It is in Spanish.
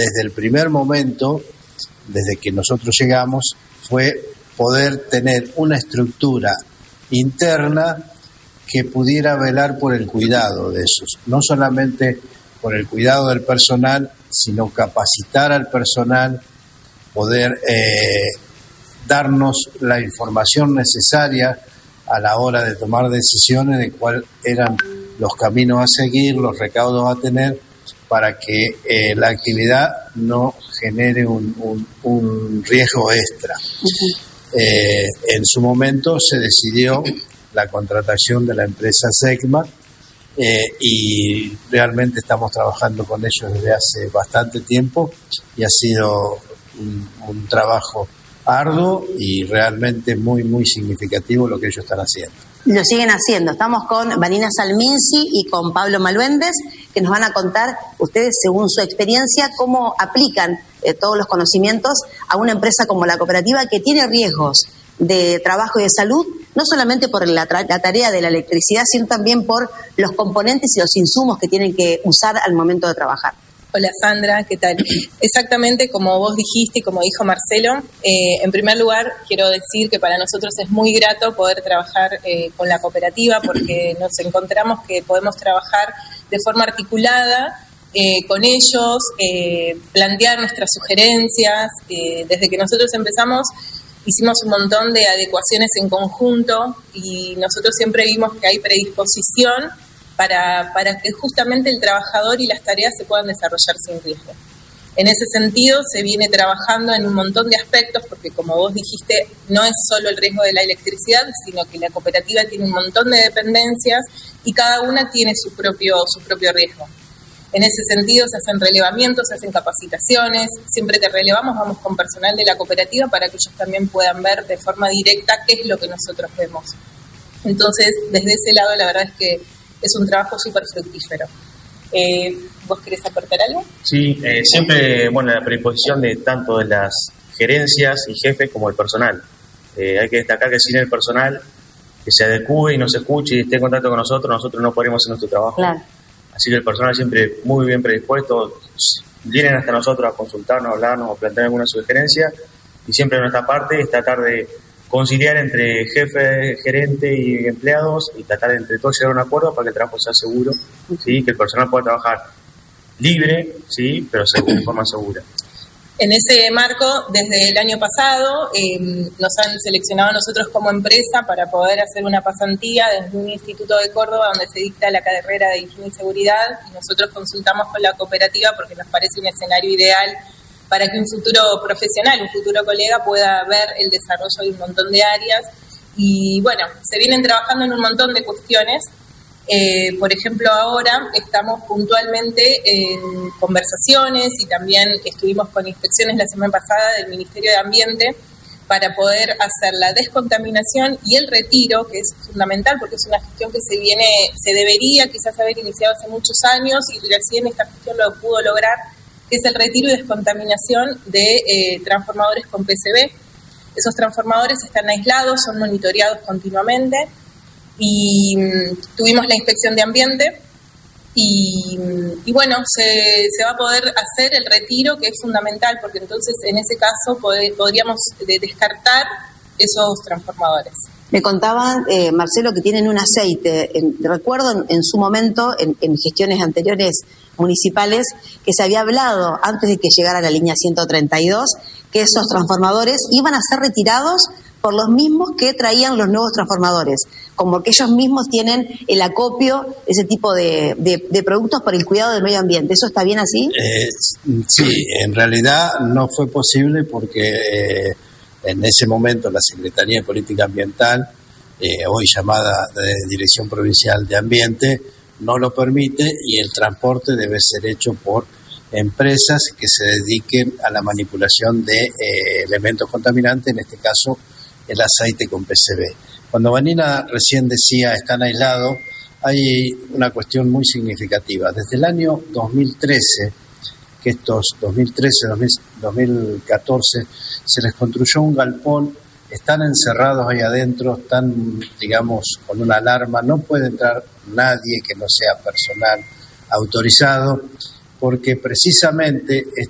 desde el primer momento, desde que nosotros llegamos, fue poder tener una estructura interna que pudiera velar por el cuidado de esos, no solamente por el cuidado del personal, sino capacitar al personal, poder darnos la información necesaria a la hora de tomar decisiones de cuáles eran los caminos a seguir, los recaudos a tener, para que la actividad no genere un riesgo extra. En su momento se decidió la contratación de la empresa SECMA y realmente estamos trabajando con ellos desde hace bastante tiempo y ha sido un trabajo arduo y realmente muy, muy significativo lo que ellos están haciendo. Lo siguen haciendo. Estamos con Vanina Salminsi y con Pablo Maluendes, que nos van a contar ustedes, según su experiencia, cómo aplican todos los conocimientos a una empresa como la cooperativa, que tiene riesgos de trabajo y de salud, no solamente por la tarea de la electricidad, sino también por los componentes y los insumos que tienen que usar al momento de trabajar. Hola Sandra, ¿qué tal? Exactamente como vos dijiste y como dijo Marcelo, en primer lugar quiero decir que para nosotros es muy grato poder trabajar con la cooperativa, porque nos encontramos que podemos trabajar de forma articulada con ellos, plantear nuestras sugerencias. Desde que nosotros empezamos hicimos un montón de adecuaciones en conjunto y nosotros siempre vimos que hay predisposición para que justamente el trabajador y las tareas se puedan desarrollar sin riesgo. En ese sentido, se viene trabajando en un montón de aspectos, porque como vos dijiste, no es solo el riesgo de la electricidad, sino que la cooperativa tiene un montón de dependencias y cada una tiene su propio riesgo. En ese sentido, se hacen relevamientos, se hacen capacitaciones, siempre que relevamos vamos con personal de la cooperativa para que ellos también puedan ver de forma directa qué es lo que nosotros vemos. Entonces, desde ese lado, la verdad es que es un trabajo súper fructífero. ¿Vos querés aportar algo? Sí, siempre, la predisposición de tanto de las gerencias y jefes como el personal. Hay que destacar que sin el personal que se adecue y nos escuche y esté en contacto con nosotros no podremos hacer nuestro trabajo. Claro. Así que el personal siempre muy bien predispuesto, vienen hasta nosotros a consultarnos, a hablarnos o plantear alguna sugerencia, y siempre de nuestra parte es tratar de conciliar entre jefe, gerente y empleados y tratar de entre todos llegar a un acuerdo para que el trabajo sea seguro, ¿sí? Que el personal pueda trabajar libre, ¿sí? Pero de forma segura. En ese marco, desde el año pasado, nos han seleccionado a nosotros como empresa para poder hacer una pasantía desde un instituto de Córdoba donde se dicta la carrera de higiene y seguridad, y nosotros consultamos con la cooperativa porque nos parece un escenario ideal para que un futuro profesional, un futuro colega pueda ver el desarrollo de un montón de áreas. Y se vienen trabajando en un montón de cuestiones. Por ejemplo, ahora estamos puntualmente en conversaciones y también estuvimos con inspecciones la semana pasada del Ministerio de Ambiente para poder hacer la descontaminación y el retiro, que es fundamental porque es una gestión que se debería quizás haber iniciado hace muchos años y recién esta gestión lo pudo lograr, que es el retiro y descontaminación de transformadores con PCB. Esos transformadores están aislados, son monitoreados continuamente y tuvimos la inspección de ambiente y se va a poder hacer el retiro, que es fundamental, porque entonces en ese caso podríamos descartar esos transformadores. Me contaban, Marcelo, que tienen un aceite. Recuerdo en su momento, en gestiones anteriores municipales, que se había hablado antes de que llegara la línea 132, que esos transformadores iban a ser retirados por los mismos que traían los nuevos transformadores, como que ellos mismos tienen el acopio, ese tipo de productos para el cuidado del medio ambiente. ¿Eso está bien así? Sí, en realidad no fue posible porque en ese momento la Secretaría de Política Ambiental, hoy llamada de Dirección Provincial de Ambiente, no lo permite y el transporte debe ser hecho por empresas que se dediquen a la manipulación de elementos contaminantes, en este caso el aceite con PCB. Cuando Vanina recién decía están aislados, hay una cuestión muy significativa. Desde el año 2013, que estos 2014, se les construyó un galpón, están encerrados ahí adentro, están, con una alarma, no puede entrar nadie que no sea personal autorizado, porque precisamente